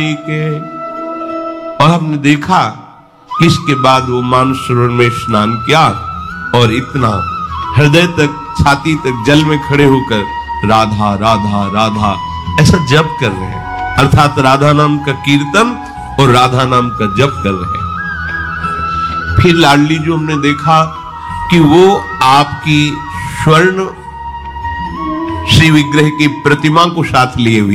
के और हमने देखा कि इसके बाद वो मानसरोवर में स्नान किया और इतना हृदय तक, छाती तक जल में खड़े होकर राधा राधा राधा ऐसा जप कर रहे हैं, अर्थात राधा नाम का कीर्तन और राधा नाम का जप कर रहे हैं। फिर लाडली जो हमने देखा कि वो आपकी स्वर्ण श्री विग्रह की प्रतिमा को साथ लिए हुए